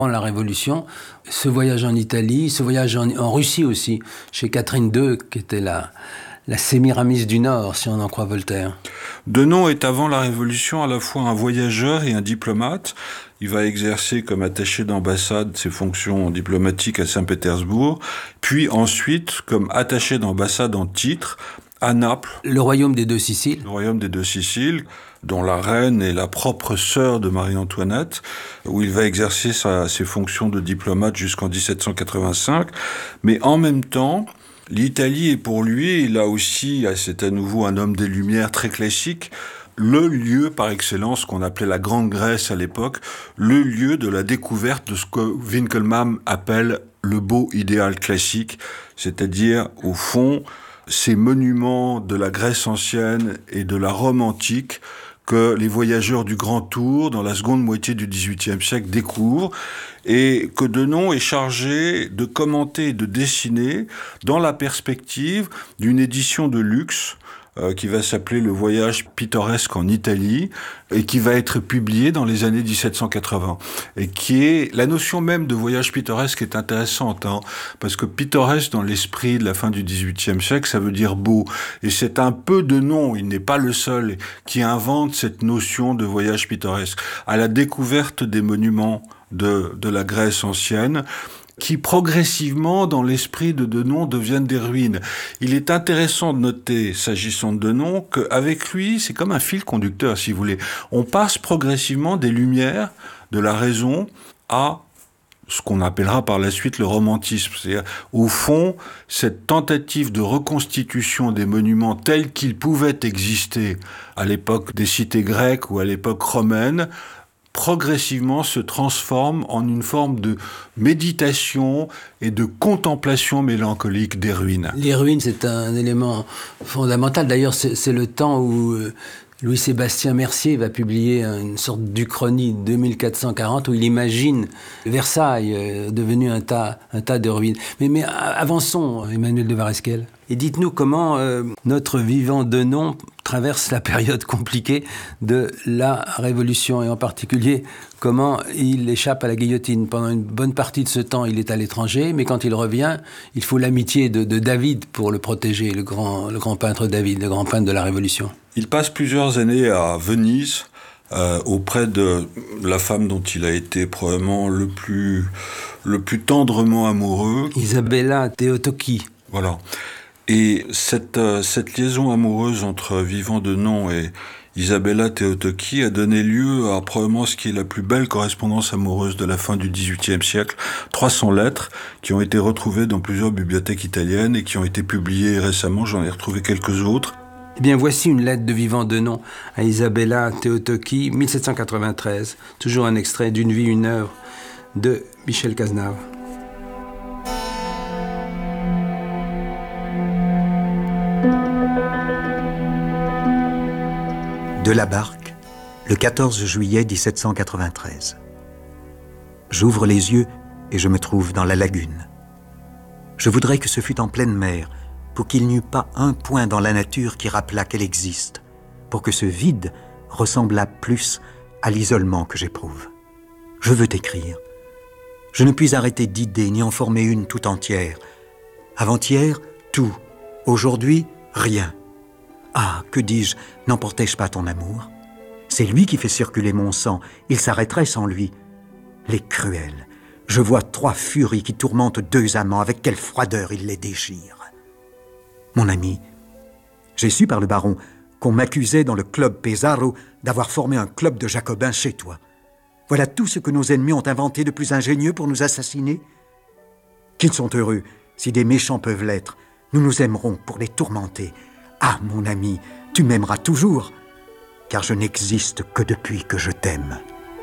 La Révolution, ce voyage en Italie, ce voyage en Russie aussi, chez Catherine II, qui était la Sémiramis du Nord, si on en croit Voltaire. Denon est avant la Révolution à la fois un voyageur et un diplomate. Il va exercer comme attaché d'ambassade ses fonctions diplomatiques à Saint-Pétersbourg, puis ensuite comme attaché d'ambassade en titre à Naples. Le royaume des Deux Siciles. Le royaume des Deux Siciles, dont la reine est la propre sœur de Marie-Antoinette, où il va exercer ses fonctions de diplomate jusqu'en 1785. Mais en même temps, l'Italie est pour lui, là aussi, c'est à nouveau un homme des Lumières très classique, le lieu par excellence qu'on appelait la Grande Grèce à l'époque, le lieu de la découverte de ce que Winkelmann appelle le beau idéal classique, c'est-à-dire, au fond, ces monuments de la Grèce ancienne et de la Rome antique que les voyageurs du Grand Tour, dans la seconde moitié du XVIIIe siècle, découvrent, et que Denon est chargé de commenter et de dessiner dans la perspective d'une édition de luxe qui va s'appeler Le Voyage pittoresque en Italie et qui va être publié dans les années 1780. Et qui est, la notion même de voyage pittoresque est intéressante, parce que pittoresque dans l'esprit de la fin du XVIIIe siècle, ça veut dire beau. Et c'est un peu Denon, il n'est pas le seul, qui invente cette notion de voyage pittoresque. À la découverte des monuments de la Grèce ancienne, qui progressivement, dans l'esprit de Denon, deviennent des ruines. Il est intéressant de noter, s'agissant de Denon, qu'avec lui, c'est comme un fil conducteur, si vous voulez. On passe progressivement des lumières, de la raison, à ce qu'on appellera par la suite le romantisme. C'est-à-dire, au fond, cette tentative de reconstitution des monuments tels qu'ils pouvaient exister à l'époque des cités grecques ou à l'époque romaine, progressivement se transforme en une forme de méditation et de contemplation mélancolique des ruines. Les ruines, c'est un élément fondamental. D'ailleurs, c'est le temps où Louis-Sébastien Mercier va publier une sorte d'Uchronie 2440 où il imagine Versailles devenu un tas de ruines. Mais avançons, Emmanuel de Varesquel. Et dites-nous comment notre vivant Denon traverse la période compliquée de la Révolution, et en particulier comment il échappe à la guillotine. Pendant une bonne partie de ce temps, il est à l'étranger, mais quand il revient, il faut l'amitié de David pour le protéger, le grand peintre David, le grand peintre de la Révolution. Il passe plusieurs années à Venise, auprès de la femme dont il a été probablement le plus tendrement amoureux. Isabella Teotocchi. Voilà. Et cette liaison amoureuse entre Vivant Denon et Isabella Teotocchi a donné lieu à probablement ce qui est la plus belle correspondance amoureuse de la fin du XVIIIe siècle. 300 lettres qui ont été retrouvées dans plusieurs bibliothèques italiennes et qui ont été publiées récemment. J'en ai retrouvé quelques autres. Eh bien, voici une lettre de Vivant Denon à Isabella Teotocchi, 1793. Toujours un extrait d'Une vie, une œuvre de Michel Cazenave. De la Barque, le 14 juillet 1793. J'ouvre les yeux et je me trouve dans la lagune. Je voudrais que ce fût en pleine mer, pour qu'il n'y eût pas un point dans la nature qui rappelât qu'elle existe, pour que ce vide ressemblât plus à l'isolement que j'éprouve. Je veux t'écrire. Je ne puis arrêter d'idées ni en former une tout entière. Avant-hier, tout. Aujourd'hui, rien. Ah, que dis-je, n'emportais-je pas ton amour? C'est lui qui fait circuler mon sang, il s'arrêterait sans lui. Les cruels, je vois 3 furies qui tourmentent 2 amants, avec quelle froideur ils les déchirent. Mon ami, j'ai su par le baron qu'on m'accusait dans le club Pesaro d'avoir formé un club de jacobins chez toi. Voilà tout ce que nos ennemis ont inventé de plus ingénieux pour nous assassiner. Qu'ils sont heureux, si des méchants peuvent l'être, nous nous aimerons pour les tourmenter. Ah, mon ami, tu m'aimeras toujours, car je n'existe que depuis que je t'aime.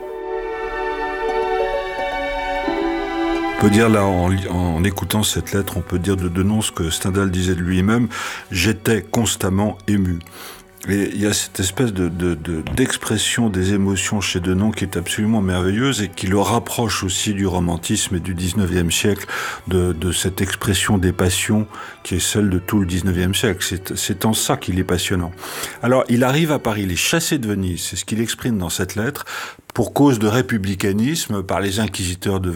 On peut dire là, en écoutant cette lettre, on peut dire de Denon ce que Stendhal disait de lui-même, j'étais constamment ému. Et il y a cette espèce d'expression des émotions chez Denon qui est absolument merveilleuse et qui le rapproche aussi du romantisme et du 19e siècle, de cette expression des passions qui est celle de tout le 19e siècle. C'est en ça qu'il est passionnant. Alors, il arrive à Paris, il est chassé de Venise, c'est ce qu'il exprime dans cette lettre, pour cause de républicanisme par les inquisiteurs de